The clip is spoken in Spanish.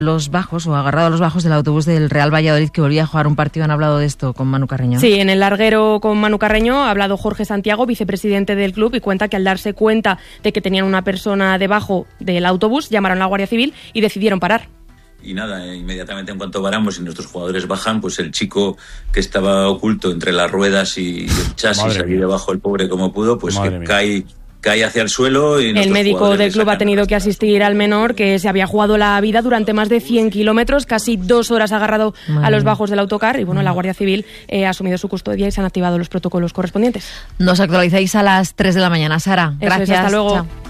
los bajos o agarrado a los bajos del autobús del Real Valladolid que volvía a jugar un partido. Han hablado de esto con Manu Carreño. Sí, en el larguero con Manu Carreño ha hablado Jorge Santiago, vicepresidente del club, y cuenta que al darse cuenta de que tenían una persona debajo del autobús, llamaron a la Guardia Civil y decidieron parar. Y nada, inmediatamente en cuanto paramos y nuestros jugadores bajan, pues el chico que estaba oculto entre las ruedas y el chasis, allí debajo, el pobre como pudo, pues que cae hacia el suelo. Y el médico del club ha tenido que asistir al menor, que se había jugado la vida durante más de 100 kilómetros, casi 2 horas agarrado a los bajos del autocar, y bueno, la Guardia Civil ha asumido su custodia y se han activado los protocolos correspondientes. Nos actualizáis a las 3 de la mañana, Sara. Gracias. Hasta luego. Chao.